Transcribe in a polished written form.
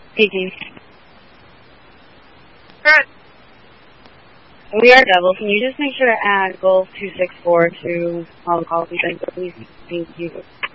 18. Good. We are double. Can you just make sure to add Golf 264 to all the calls and things, please? Thank you.